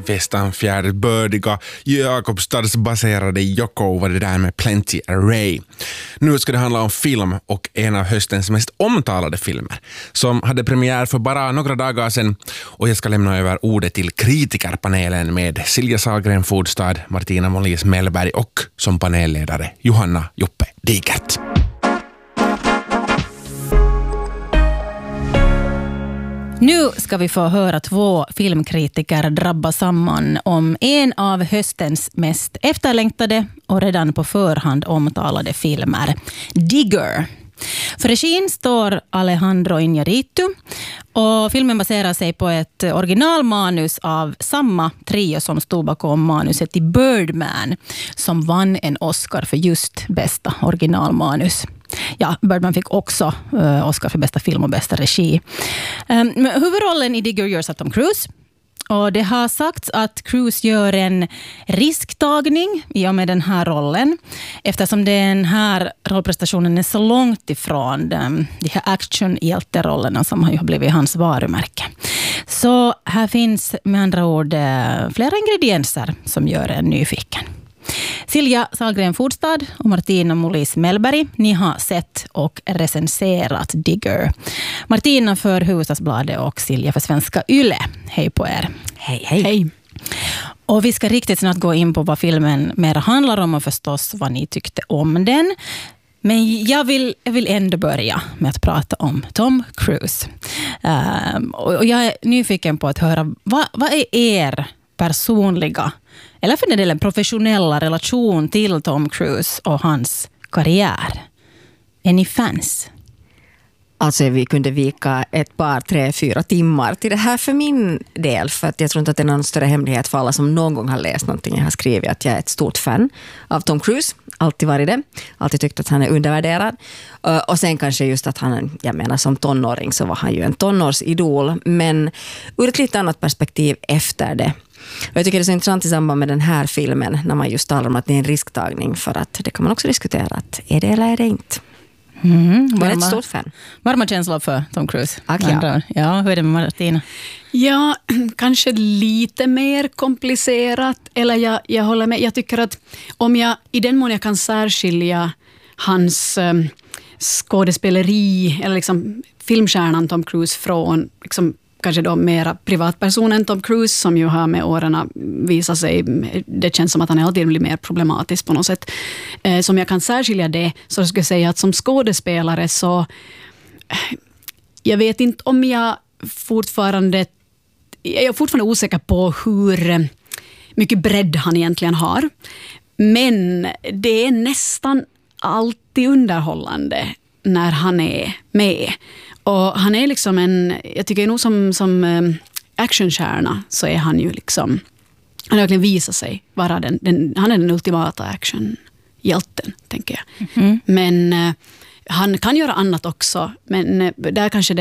västanfjärdsbördiga Jakobstadsbaserade Jocko var det där med Plenty Array. Nu ska det handla om film och en av höstens mest omtalade filmer som hade premiär för bara några dagar sedan, och jag ska lämna över ordet till kritikerpanelen med Silja Sahlgren Fodstad, Martina Mollis Mellberg och som panelledare Johanna Joppe Dikert. Nu ska vi få höra två filmkritiker drabba samman om en av höstens mest efterlängtade och redan på förhand omtalade filmer, Digger. För regin står Alejandro Iñárritu och filmen baserar sig på ett originalmanus av samma trio som stod bakom manuset i Birdman som vann en Oscar för just bästa originalmanus. Ja, Birdman fick också Oscar för bästa film och bästa regi. Huvudrollen i Digger görs av Tom Cruise. Och det har sagts att Cruise gör en risktagning i och med den här rollen, eftersom den här rollprestationen är så långt ifrån de här actionhjälterollerna som har blivit hans varumärke. Så här finns med andra ord flera ingredienser som gör en nyfiken. Silja Sahlgren Fodstad och Martina Mollis Mellberg, ni har sett och recenserat Digger. Martina för Hufvudstadsbladet och Silja för Svenska Yle. Hej på er. Hej, hej. Hej. Och vi ska riktigt snart gå in på vad filmen mer handlar om och förstås vad ni tyckte om den. Men jag vill ändå börja med att prata om Tom Cruise. Och jag är nyfiken på att höra, vad är er personliga eller för den delen professionella relation till Tom Cruise och hans karriär? Är ni fans? Alltså vi kunde vika ett par, 3-4 timmar till det här för min del. För att jag tror inte att det är någon större hemlighet för alla som någon gång har läst någonting. Jag har skrivit att jag är ett stort fan av Tom Cruise. Alltid varit det. Alltid tyckt att han är undervärderad. Och sen kanske just att han, jag menar som tonåring så var han ju en tonårsidol. Men ur ett lite annat perspektiv efter det. Och jag tycker det är så intressant i samband med den här filmen när man just talar om att det är en risktagning, för att det kan man också diskutera att är det eller är det inte. Jag är ett stort fan. Varma känslor för Tom Cruise. Ja, hur är det med Martina? Ja, kanske lite mer komplicerat. Eller jag håller med. Jag tycker att om jag i den mån jag kan särskilja hans skådespeleri eller liksom filmstjärnan Tom Cruise från liksom kanske då mera privatpersonen Tom Cruise som ju har med åren visat sig, det känns som att han alltid blir mer problematisk på något sätt. Som jag kan särskilja det, så skulle jag säga att som skådespelare så jag vet inte om jag är fortfarande osäker på hur mycket bredd han egentligen har. Men det är nästan alltid underhållande när han är med. Och han är liksom jag tycker nog som actionstjärna så är han ju liksom, han har verkligen visat sig vara han är den ultimata actionhjälten, tänker jag. Mm. Men han kan göra annat också, men där kanske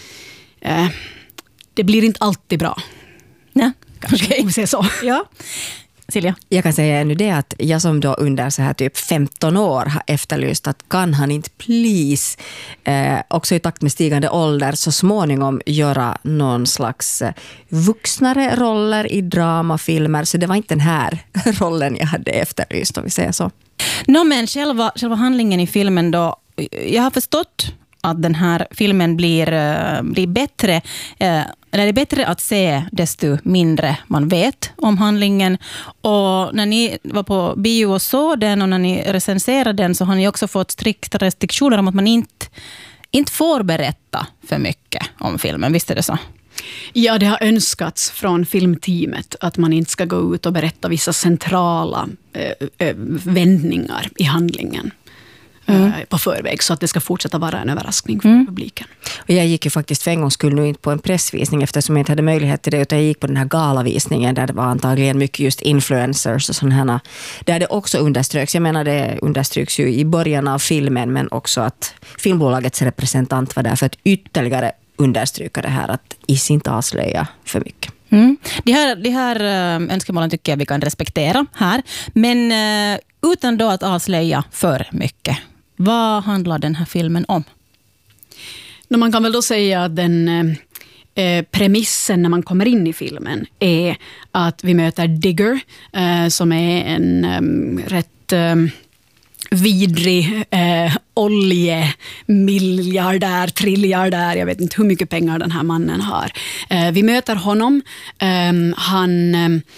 det blir inte alltid bra. Nej, kanske vi säger så. Ja. Silja? Jag kan säga nu det att jag som då under så här typ 15 år har efterlyst att kan han inte please också i takt med stigande ålder så småningom göra någon slags vuxnare roller i dramafilmer, så det var inte den här rollen jag hade efterlyst, om vi säger så. Men själva handlingen i filmen då, jag har förstått att den här filmen blir bättre, eller det är bättre att se desto mindre man vet om handlingen. Och när ni var på bio och såg den och när ni recenserade den så har ni också fått strikta restriktioner om att man inte får berätta för mycket om filmen. Visst är det så? Ja, det har önskats från filmteamet att man inte ska gå ut och berätta vissa centrala vändningar i handlingen. På förväg, så att det ska fortsätta vara en överraskning för publiken. Och jag gick ju faktiskt för en gångs skull nu inte på en pressvisning eftersom jag inte hade möjlighet till det, utan jag gick på den här galavisningen där det var antagligen mycket just influencers och sådana, där det också underströks. Jag menar, det understryks ju i början av filmen, men också att filmbolagets representant var där för att ytterligare understryka det här att inte avslöja för mycket. De här önskemålen tycker jag vi kan respektera här, men utan då att avslöja för mycket. Vad handlar den här filmen om? Man kan väl då säga att den premissen när man kommer in i filmen är att vi möter Digger som är en rätt vidrig oljemiljardär, triljardär, jag vet inte hur mycket pengar den här mannen har. Vi möter honom, han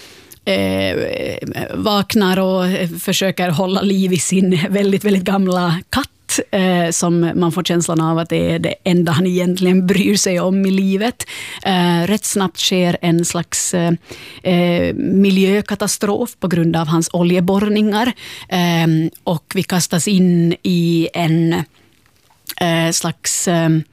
vaknar och försöker hålla liv i sin väldigt, väldigt gamla katt, som man får känslan av att det är det enda han egentligen bryr sig om i livet. Rätt snabbt sker en slags miljökatastrof på grund av hans oljeborrningar, och vi kastas in i en slags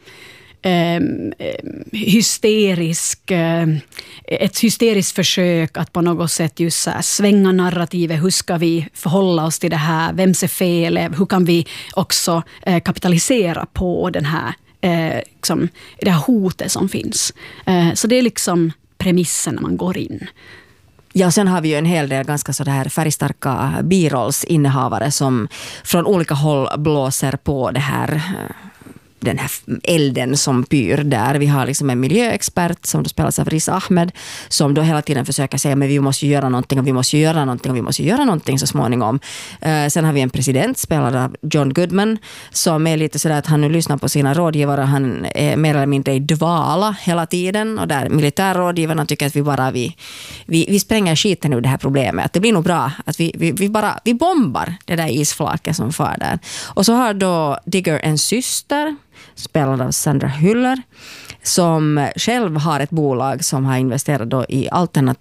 ett hysteriskt försök att på något sätt just så här svänga narrativet. Hur ska vi förhålla oss till det här? Vems är fel? Hur kan vi också kapitalisera på den här, liksom, det här hotet som finns? Så det är liksom premissen när man går in. Ja, sen har vi ju en hel del ganska så här färgstarka birollsinnehavare som från olika håll blåser på det här, den här elden som pyr där. Vi har liksom en miljöexpert som då spelas av Riz Ahmed, som då hela tiden försöker säga men vi måste göra någonting och vi måste göra någonting och vi måste göra någonting så småningom. Sen har vi en president spelad av John Goodman som är lite sådär att han nu lyssnar på sina rådgivare. Han är mer eller mindre i dvala hela tiden och där militärrådgivarna tycker att vi spränger skiten ur det här problemet. Att det blir nog bra att vi bombar det där isflaket som far där. Och så har då Digger en syster spelad av Sandra Hüller som själv har ett bolag som har investerat då i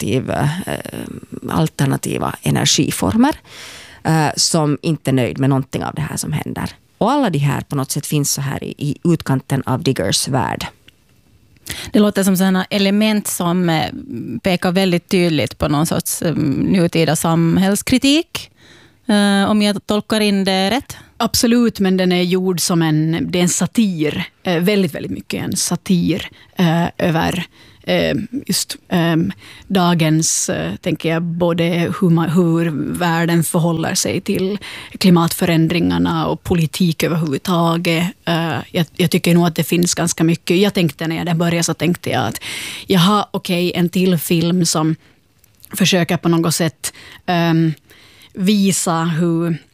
alternativa energiformer, som inte är nöjd med någonting av det här som händer. Och alla de här på något sätt finns så här i utkanten av Diggers värld. Det låter som sådana element som pekar väldigt tydligt på någon sorts nutida samhällskritik, om jag tolkar in det rätt. Absolut, men den är gjord som en satir, väldigt, väldigt mycket en satir över just dagens, tänker jag, både hur världen förhåller sig till klimatförändringarna och politik överhuvudtaget. Jag tycker nog att det finns ganska mycket. Jag tänkte när jag började så tänkte jag att en till film som försöker på något sätt visa hur